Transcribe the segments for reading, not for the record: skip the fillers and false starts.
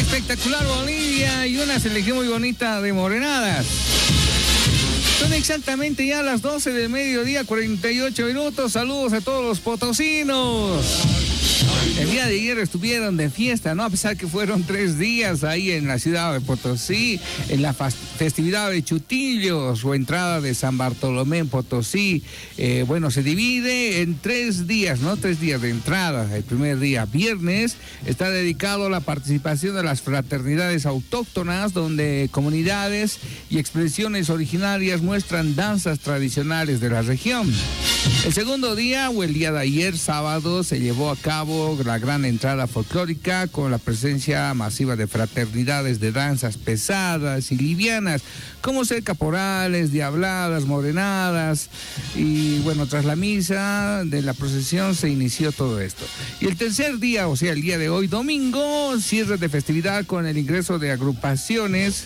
espectacular Bolivia y una selección muy bonita de morenadas. Son exactamente ya las 12 del mediodía, 48 minutos. Saludos a todos los potosinos. El día de ayer estuvieron de fiesta, ¿no? A pesar que fueron 3 días ahí en la ciudad de Potosí, en la festividad de Chutillos o entrada de San Bartolomé en Potosí. Bueno, se divide en 3 días, ¿no? 3 días de entrada. El primer día, viernes, está dedicado a la participación de las fraternidades autóctonas, donde comunidades y expresiones originarias muestran danzas tradicionales de la región. El segundo día, o el día de ayer, sábado, se llevó a cabo la gran entrada folclórica con la presencia masiva de fraternidades de danzas pesadas y livianas, como ser caporales, diabladas, morenadas. Y bueno, tras la misa de la procesión se inició todo esto. Y el tercer día, o sea, el día de hoy, domingo, cierre de festividad con el ingreso de agrupaciones,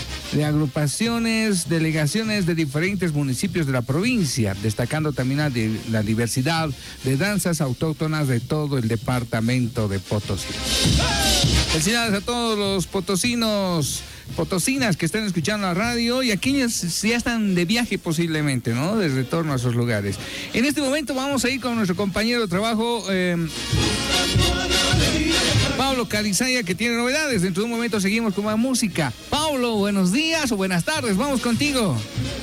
delegaciones de diferentes municipios de la provincia, destacando también la diversidad de danzas autóctonas de todo el departamento de Potosí. Felicidades a todos los potosinos, potosinas que están escuchando la radio y aquellos ya están de viaje posiblemente, ¿no? De retorno a sus lugares. En este momento vamos a ir con nuestro compañero de trabajo, Pablo Calizaya, que tiene novedades. Dentro de un momento seguimos con más música. Pablo, buenos días o buenas tardes, vamos contigo.